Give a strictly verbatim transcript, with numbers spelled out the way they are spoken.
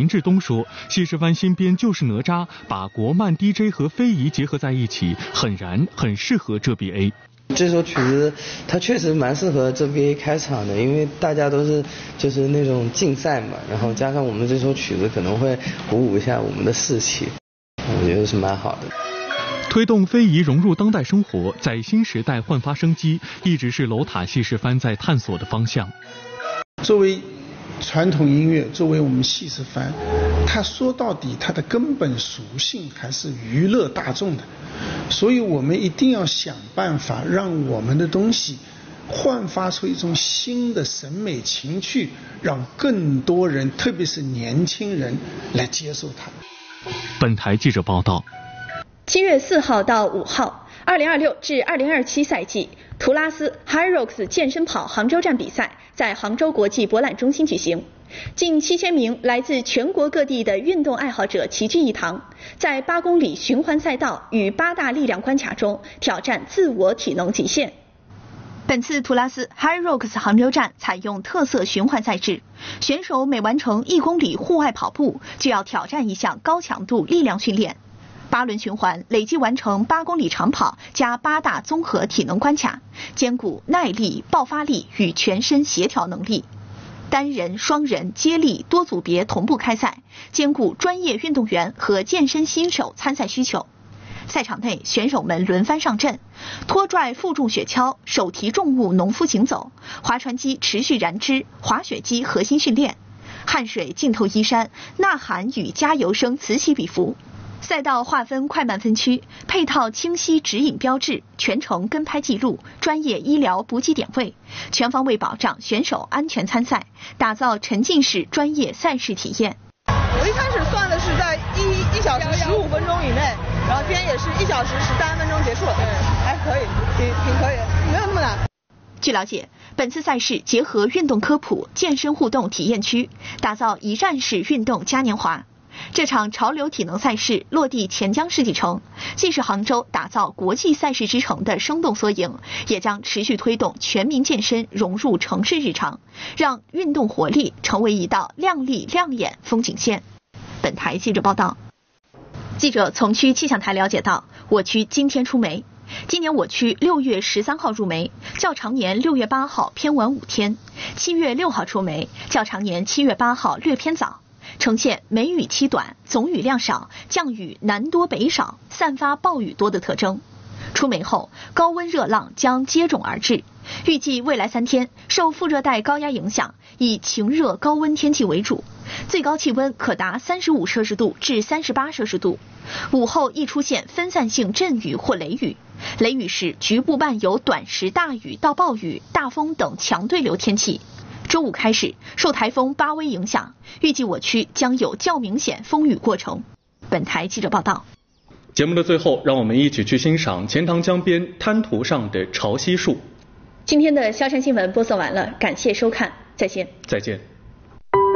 林志东说，谢世帆新编就是哪吒，把国漫 D J 和非遗结合在一起，很燃，很适合这 B A。 这首曲子它确实蛮适合这 B A 开场的，因为大家都是就是那种竞赛嘛，然后加上我们这首曲子可能会鼓舞一下我们的士气，我觉得是蛮好的。 推动非遗融入当代生活，在新时代焕发生机，一直是楼塔谢世帆在探索的方向。 作为传统音乐，作为我们谢世帆，它说到底它的根本属性还是娱乐大众的，所以我们一定要想办法让我们的东西焕发出一种新的审美情趣，让更多人，特别是年轻人来接受它。 本台记者报道。 七月四号到五号，二零二六至二零二七赛季图拉斯 Hyrox 健身跑杭州站比赛在杭州国际博览中心举行，近七千名来自全国各地的运动爱好者齐聚一堂，在八公里循环赛道与八大力量关卡中挑战自我体能极限。本次图拉斯 Hyrox 杭州站采用特色循环赛制，选手每完成一公里户外跑步，就要挑战一项高强度力量训练。八轮循环累计完成八公里长跑加八大综合体能关卡，兼顾耐力、爆发力与全身协调能力。单人、双人、接力多组别同步开赛，兼顾专业运动员和健身新手参赛需求。赛场内，选手们轮番上阵，拖拽负重雪橇、手提重物农夫行走，划船机持续燃脂，滑雪机核心训练，汗水浸透衣衫，呐喊与加油声此起彼伏。赛道划分快慢分区，配套清晰指引标志，全程跟拍记录，专业医疗补给点位，全方位保障选手安全参赛，打造沉浸式专业赛事体验。 我一开始算的是在一一小时十五分钟以内，然后今天也是一小时十三分钟结束了，还可以，挺挺可以，没有那么难。 据了解，本次赛事结合运动科普、健身互动体验区，打造一站式运动嘉年华。这场潮流体能赛事落地钱江世纪城，既是杭州打造国际赛事之城的生动缩影，也将持续推动全民健身融入城市日常，让运动活力成为一道亮丽亮眼风景线。本台记者报道。记者从区气象台了解到，我区今天出梅。今年我区六月十三号入梅，较常年六月八号偏晚五天；七月六号出梅，较常年七月八号略偏早。呈现梅雨期短、总雨量少、降雨南多北少、散发暴雨多的特征。出梅后，高温热浪将接踵而至，预计未来三天受副热带高压影响，以晴热高温天气为主，最高气温可达三十五摄氏度至三十八摄氏度。午后易出现分散性阵雨或雷雨，雷雨时局部伴有短时大雨到暴雨、大风等强对流天气。周五开始，受台风巴威影响，预计我区将有较明显风雨过程。本台记者报道。 节目的最后，让我们一起去欣赏钱塘江边滩涂上的潮汐树。 今天的萧山新闻播送完了，感谢收看，再见。 再见。